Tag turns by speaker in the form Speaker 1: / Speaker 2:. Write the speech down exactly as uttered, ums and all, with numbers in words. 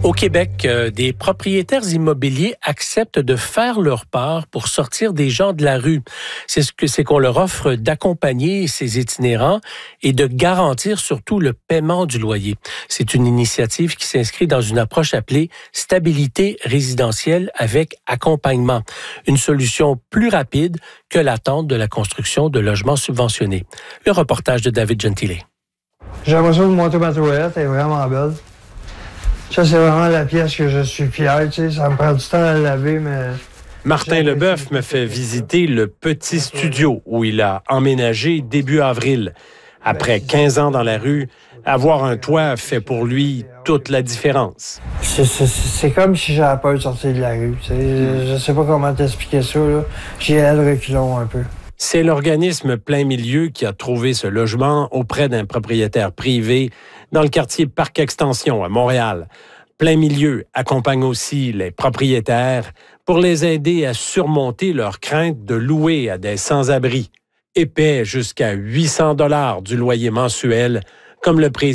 Speaker 1: Au Québec, euh, des propriétaires immobiliers acceptent de faire leur part pour sortir des gens de la rue. C'est ce que c'est qu'on leur offre d'accompagner ces itinérants et de garantir surtout le paiement du loyer. C'est une initiative qui s'inscrit dans une approche appelée stabilité résidentielle avec accompagnement. Une solution plus rapide que l'attente de la construction de logements subventionnés. Le reportage de David Gentile.
Speaker 2: J'ai l'impression de monter ma toilette, elle est vraiment belle. Ça, c'est vraiment la pièce que je suis fier. Tu sais, ça me prend du temps à la laver, mais...
Speaker 3: Martin Leboeuf me fait visiter le petit studio où il a emménagé début avril. Après quinze ans dans la rue, avoir un toit fait pour lui toute la différence.
Speaker 2: C'est, c'est, c'est comme si j'avais peur de sortir de la rue. Tu sais. Je sais pas comment t'expliquer ça, là. J'ai le reculon un peu.
Speaker 3: C'est l'organisme Plein Milieu qui a trouvé ce logement auprès d'un propriétaire privé dans le quartier Parc Extension à Montréal. Plein Milieu accompagne aussi les propriétaires pour les aider à surmonter leur crainte de louer à des sans-abri et paie jusqu'à huit cents dollars du loyer mensuel, comme le précise